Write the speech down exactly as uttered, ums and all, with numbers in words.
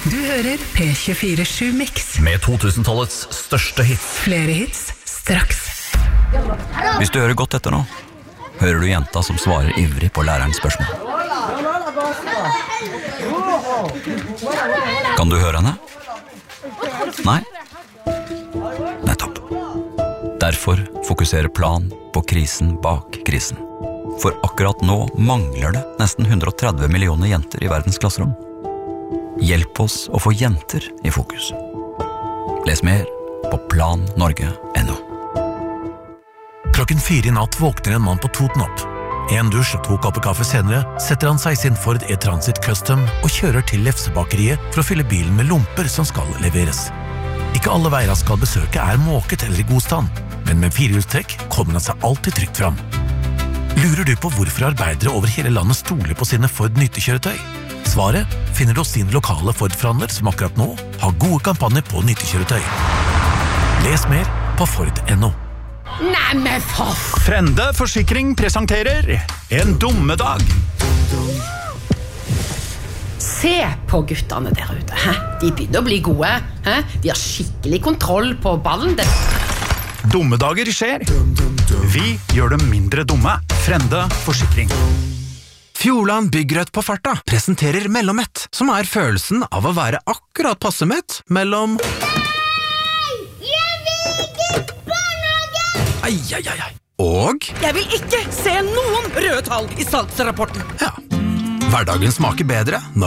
Du hører P tjuefire sju Mix. Med to-tusen-tallets største hits. Flere hits, straks. Hvis du hører godt etter nå, hører du jenta som svarer ivrig på lærerens spørsmål. Kan du høre henne? Nei? Nettopp. Derfor fokuserer Plan på krisen bak krisen. For akkurat nå mangler det nesten hundre og tretti millioner jenter i verdens klasserom. Hjelp oss å få jenter i fokus. Les mer på plan norge punktum no. Klokken fire i natt våkner en mann på Toten opp. En dusj og to kopper kaffe senere setter han seg i sin Ford E-Transit Custom og kjører til Lefsebakeriet for å fylle bilen med lomper som skal leveres. Ikke alle veier han skal besøke er måket eller i god stand, men med firehjulstrekk kommer han seg alltid trygt fram. Lurer du på hvorfor arbeidere over hele landet stoler på sine Ford nyttekjøretøy? Svaret finner du hos sin lokale Ford-forhandler som akkurat nå har gode kampanjer på nyttekjøretøy. Les mer på Ford punktum no. Nei, men for... Frende Forsikring presenterer En dummedag. Se på guttene der ute. Hæ? De begynner å bli gode. Hæ? De har skikkelig kontroll på ballen. Dummedager skjer. Vi gjør dem mindre dumme. Frende Forsikring. Fjordland Byggrødt på farta presenterer Mellommett, som er følelsen av å være akkurat passe mett mellom... Ai, ai, ai, ai. Og... Jeg vil ikke se noen røde tall i salgsrapporten. Ja, hverdagen smaker bedre når